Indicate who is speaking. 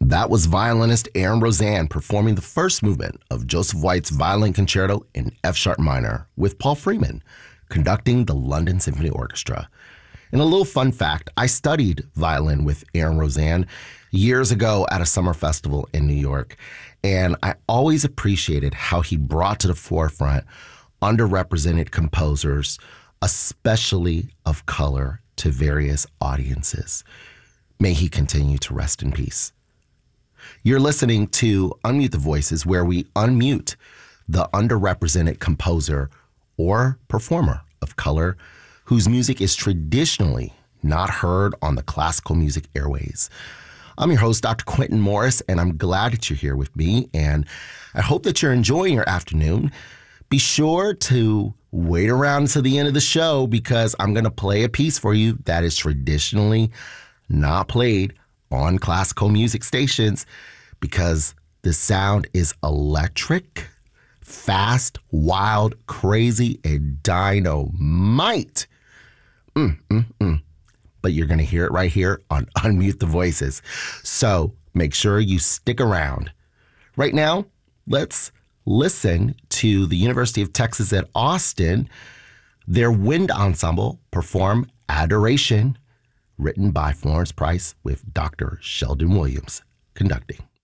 Speaker 1: That was violinist Aaron Roseanne performing the first movement of Joseph White's Violin Concerto in F-sharp minor with Paul Freeman conducting the London Symphony Orchestra. And a little fun fact, I studied violin with Aaron Roseanne years ago at a summer festival in New York, and I always appreciated how he brought to the forefront underrepresented composers, especially of color, to various audiences. May he continue to rest in peace. You're listening to Unmute the Voices, where we unmute the underrepresented composer or performer of color whose music is traditionally not heard on the classical music airways. I'm your host, Dr. Quentin Morris, and I'm glad that you're here with me, and I hope that you're enjoying your afternoon. Be sure to wait around until the end of the show because I'm going to play a piece for you that is traditionally not played on classical music stations because the sound is electric, fast, wild, crazy, and dynamite. But you're going to hear it right here on Unmute the Voices. So make sure you stick around. Right now, let's listen to the University of Texas at Austin, their wind ensemble perform Adoration, written by Florence Price with Dr. Sheldon Williams conducting.